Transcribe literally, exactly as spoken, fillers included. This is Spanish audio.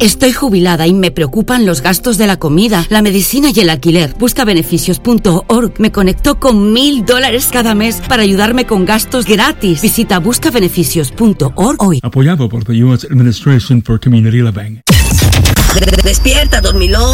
Estoy jubilada y me preocupan los gastos de la comida, la medicina y el alquiler. Buscabeneficios punto org me conectó con mil dólares cada mes para ayudarme con gastos gratis. Visita buscabeneficios punto org hoy. Apoyado por the U S Administration for Community Living. Despierta, dormilón.